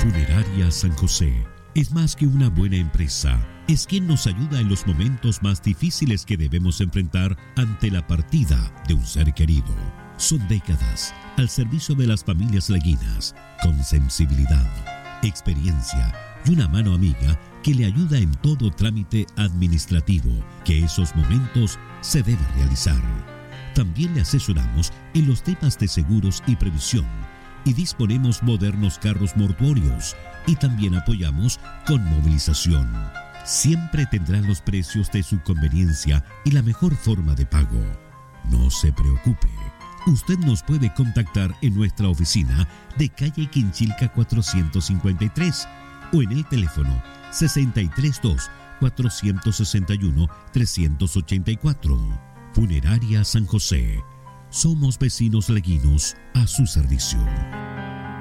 Funeraria San José es más que una buena empresa. Es quien nos ayuda en los momentos más difíciles que debemos enfrentar ante la partida de un ser querido. Son décadas al servicio de las familias leguinas, con sensibilidad, experiencia y una mano amiga que le ayuda en todo trámite administrativo que esos momentos se debe realizar. También le asesoramos en los temas de seguros y previsión y disponemos modernos carros mortuorios y también apoyamos con movilización. Siempre tendrán los precios de su conveniencia y la mejor forma de pago. No se preocupe. Usted nos puede contactar en nuestra oficina de calle Quinchilca 453 o en el teléfono 632-461-384. Funeraria San José. Somos vecinos leguinos a su servicio.